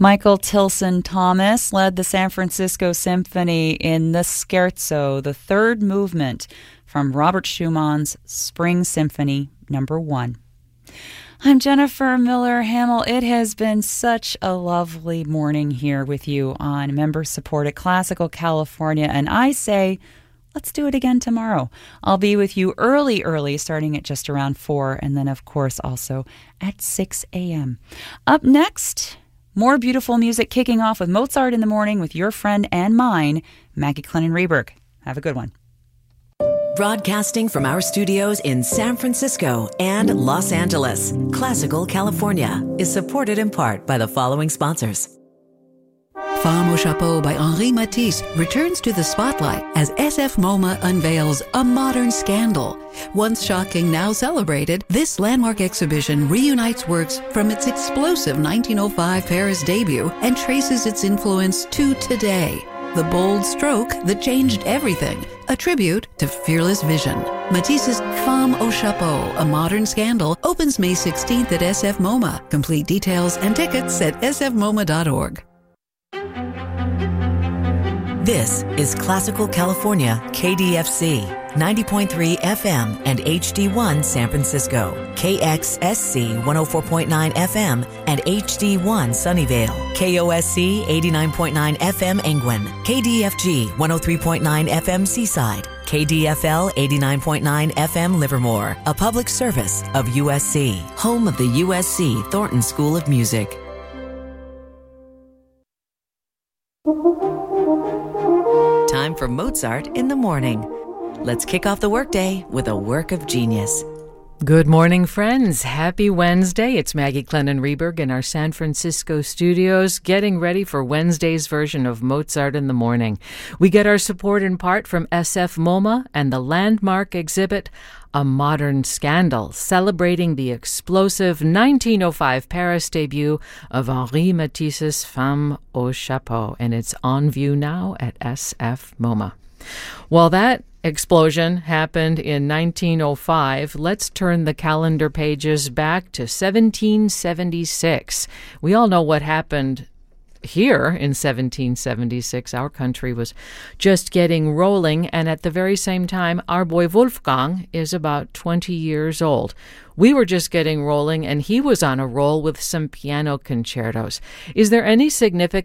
Michael Tilson Thomas led the San Francisco Symphony in the Scherzo, the third movement from Robert Schumann's Spring Symphony No. 1. I'm Jennifer Miller Hamill. It has been such a lovely morning here with you on member-supported Classical California, and I say, let's do it again tomorrow. I'll be with you early, starting at just around 4, and then, of course, also at 6 a.m. Up next, more beautiful music kicking off with Mozart in the Morning with your friend and mine, Maggie Clennon-Reberg. Have a good one. Broadcasting from our studios in San Francisco and Los Angeles, Classical California is supported in part by the following sponsors. Femme au Chapeau by Henri Matisse returns to the spotlight as SF MoMA unveils A Modern Scandal. Once shocking, now celebrated, this landmark exhibition reunites works from its explosive 1905 Paris debut and traces its influence to today. The bold stroke that changed everything, a tribute to fearless vision. Matisse's Femme au Chapeau, A Modern Scandal, opens May 16th at SF MoMA. Complete details and tickets at sfmoma.org. This is Classical California, KDFC, 90.3 FM and HD1 San Francisco, KXSC 104.9 FM and HD1 Sunnyvale, KOSC 89.9 FM Angwin, KDFG 103.9 FM Seaside, KDFL 89.9 FM Livermore, a public service of USC, home of the USC Thornton School of Music. Time for Mozart in the Morning. Let's kick off the workday with a work of genius. Good morning, friends. Happy Wednesday. It's Maggie Clennon-Reberg in our San Francisco studios, getting ready for Wednesday's version of Mozart in the Morning. We get our support in part from SF MoMA and the landmark exhibit A Modern Scandal, celebrating the explosive 1905 Paris debut of Henri Matisse's Femme au Chapeau, and it's on view now at SF MoMA. While that explosion happened in 1905, let's turn the calendar pages back to 1776. We all know what happened here in 1776. Our country was just getting rolling, and at the very same time, our boy Wolfgang is about 20 years old. We were just getting rolling, and he was on a roll with some piano concertos. Is there any significance